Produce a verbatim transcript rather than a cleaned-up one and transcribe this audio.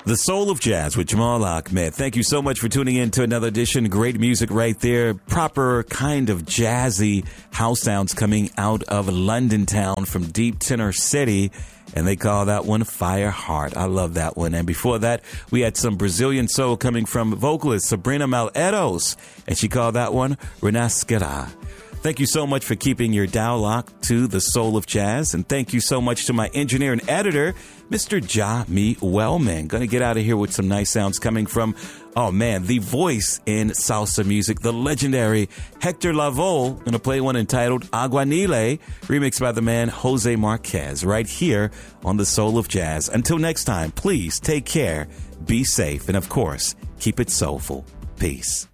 The Soul of Jazz with Jamal Ahmed. Thank you so much for tuning in to another edition. Great music right there. Proper kind of jazzy house sounds coming out of London town from Deep Tenor City. And they call that one Fire Heart. I love that one. And before that, we had some Brazilian soul coming from vocalist Sabrina Malheiros. And she called that one Renascerá. Thank you so much for keeping your dial locked to the Soul of Jazz. And thank you so much to my engineer and editor, Mister Jami Wellman. Going to get out of here with some nice sounds coming from, oh man, the voice in salsa music, the legendary Hector Lavoe. Going to play one entitled Aguanile, remixed by the man Jose Marquez, right here on the Soul of Jazz. Until next time, please take care, be safe, and of course, keep it soulful. Peace.